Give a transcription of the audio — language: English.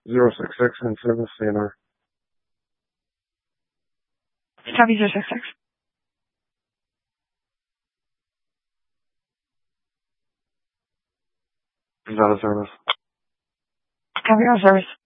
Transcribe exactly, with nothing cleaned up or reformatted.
zero six six and seven C N R. Copy zero six six. Is out of service. Copy out of service.